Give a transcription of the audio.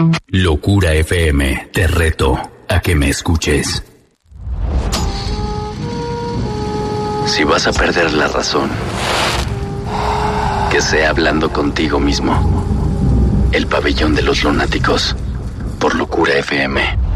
Locura FM, te reto a que me escuches. Si vas a perder la razón, que sea hablando contigo mismo. El pabellón de los lunáticos, por Locura FM.